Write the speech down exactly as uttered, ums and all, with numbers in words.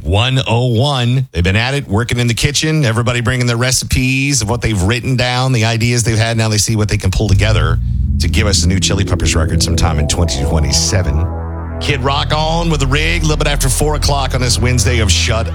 one oh one. They've been at it, working in the kitchen. Everybody bringing their recipes of what they've written down, the ideas they've had. Now they see what they can pull together to give us a new Chili Peppers record sometime in twenty twenty-seven. Kid Rock on with the rig a little bit after four o'clock on this Wednesday of Shut